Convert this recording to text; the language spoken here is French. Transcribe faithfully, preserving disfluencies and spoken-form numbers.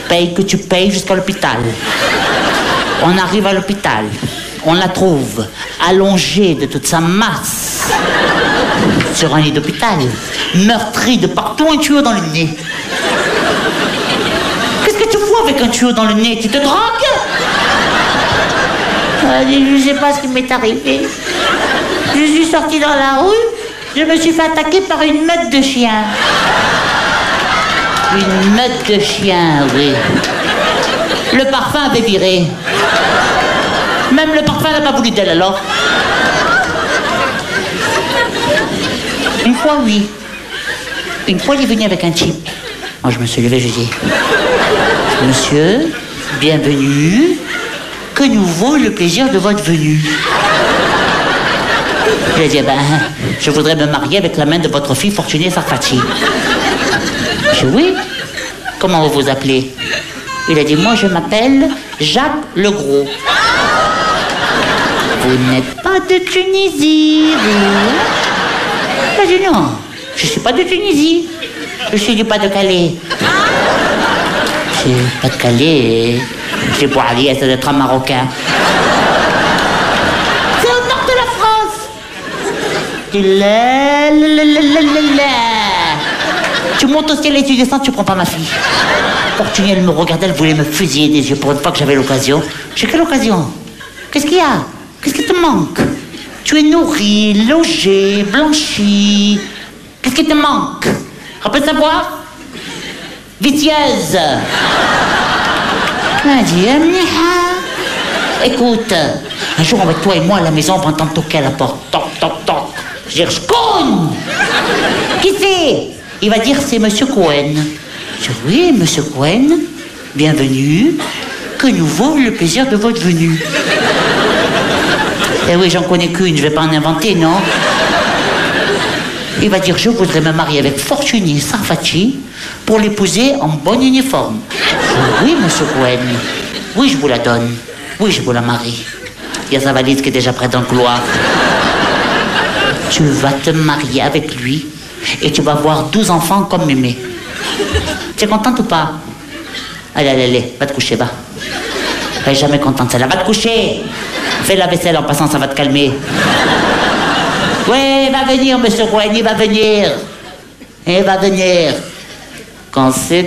Paye que tu payes jusqu'à l'hôpital. On arrive à l'hôpital. On la trouve allongée de toute sa masse sur un lit d'hôpital, meurtrie de partout, un tuyau dans le nez. Qu'est-ce que tu fous avec un tuyau dans le nez? Tu te drogues? euh, Je sais pas ce qui m'est arrivé. Je suis sortie dans la rue, je me suis fait attaquer par une meute de chiens. Une meute de chiens, oui. Le parfum avait viré. Même le parfum n'a pas voulu d'elle, alors. Une fois, oui. Une fois, il est venu avec un type. Moi, je me suis levé, je dis... Monsieur, bienvenue. Que nous vaut le plaisir de votre venue? Il a dit, ben, je voudrais me marier avec la main de votre fille Fortunée Sarfati. Je dis, oui. Comment vous vous appelez? Il a dit, moi, je m'appelle Jacques Legros. Vous n'êtes pas de Tunisie, vous? J'ai dit, non, je ne suis pas de Tunisie. Je suis du Pas-de-Calais. C'est Pas-de-Calais. C'est pour aller, ça doit être un Marocain. C'est au nord de la France. La, la, la, la, la, la. Tu montes au ciel et tu descends, tu prends pas ma fille. Fortuné, elle me regardait, elle voulait me fusiller des yeux pour une fois que j'avais l'occasion. J'ai quelle occasion? Qu'est-ce qu'il y a? Qu'est-ce qui te manque? Tu es nourri, logé, blanchi. Qu'est-ce qui te manque? On peut savoir? Vitieuse. Écoute, un jour avec toi et moi à la maison, on va entendre toquer à la porte. Toc, toc, toc. Je vais dire, Cohen. Qui c'est? Il va dire, c'est Monsieur Cohen. Je dis, oui, Monsieur Cohen, bienvenue. Que nous vaut le plaisir de votre venue. Eh oui, j'en connais qu'une, je vais pas en inventer, non? Il va dire, je voudrais me marier avec Fortuné Sarfati pour l'épouser en bon uniforme. Je dis, oui, Monsieur Cohen. Oui, je vous la donne. Oui, je vous la marie. Il y a sa valise qui est déjà prête dans le couloir. Tu vas te marier avec lui et tu vas avoir douze enfants comme mémé. Tu es contente ou pas? Allez, allez, allez, va te coucher, va. Elle est jamais contente, celle-là. Va te coucher. Fais la vaisselle en passant, ça va te calmer. Oui, il va venir, Monsieur Cohen, il va venir. Il va venir. Quand c'est